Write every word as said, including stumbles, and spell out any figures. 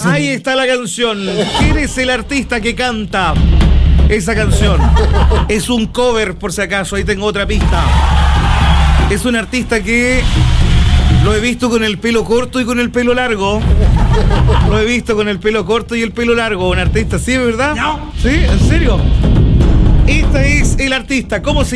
Ahí está la canción. ¿Quién es el artista que canta esa canción? Es un cover, por si acaso. Ahí tengo otra pista. Es un artista que lo he visto con el pelo corto y con el pelo largo. Lo he visto con el pelo corto y el pelo largo. Un artista, ¿sí, verdad? No. ¿Sí? ¿En serio? Este es el artista. ¿Cómo se llama?